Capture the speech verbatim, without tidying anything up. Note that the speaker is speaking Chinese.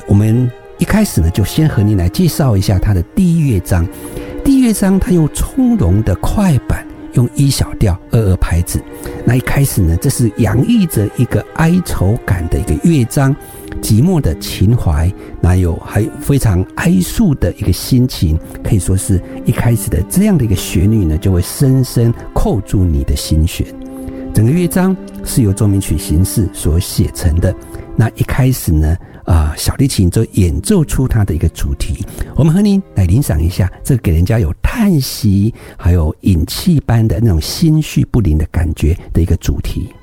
我们一开始呢，就先和您来介绍一下它的第一乐章。第一乐章它用从容的快板，用一小调二二拍子。那一开始呢，这是洋溢着一个哀愁感的一个乐章，寂寞的情怀，那有还有非常哀肃的一个心情，可以说是一开始的这样的一个旋律呢，就会深深扣住你的心弦。整个乐章是由奏鸣曲形式所写成的。那一开始呢，呃，小提琴就演奏出它的一个主题。我们和您来欣赏一下，这个给人家有叹息，还有饮气般的那种心绪不宁的感觉的一个主题。